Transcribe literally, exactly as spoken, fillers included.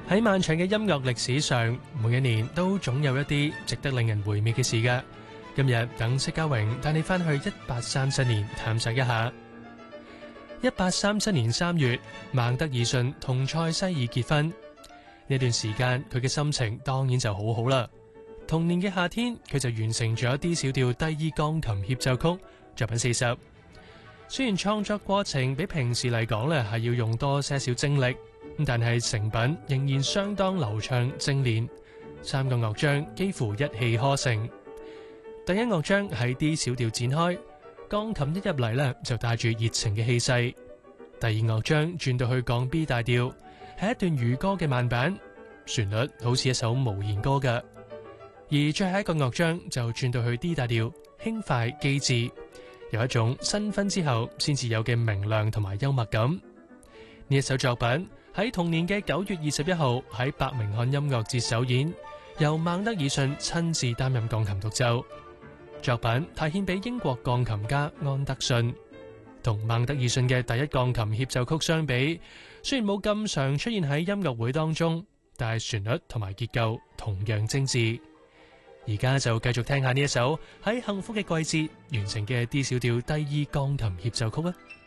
喺漫長嘅音樂歷史上，每一年都總有一啲值得令人回味嘅事㗎。今日等戚家榮帶你翻去一八三七年探索一下。一八三七年三月，孟德爾遜同塞西爾結婚。呢段時間佢嘅心情當然就好好啦。同年嘅夏天，佢就完成咗 D 小調第二鋼琴協奏曲作品四十。雖然創作過程比平時嚟講咧係要用多些少精力，但係成品仍然相當流暢精煉。三個樂章幾乎一氣呵成。第一樂章喺 D 小調展開，鋼琴一入嚟咧就帶住熱情嘅氣勢。第二樂章轉到去降 B 大調，係一段漁歌嘅慢板，旋律好似一首無言歌嘅。而最後一個樂章就轉到去 D 大調，輕快機智，有一種新婚之後先至有嘅明亮同埋幽默感。呢一首作品喺同年嘅九月二十一號喺伯明翰音樂節首演，由孟德爾遜親自擔任鋼琴獨奏。作品太獻俾英國鋼琴家安德遜。同孟德爾遜嘅第一鋼琴協奏曲相比，雖然冇咁常出現喺音樂會當中，但係旋律同埋結構同樣精緻。而家就繼續聽下呢一首喺幸福嘅季節完成嘅 D 小調第二鋼琴協奏曲啊！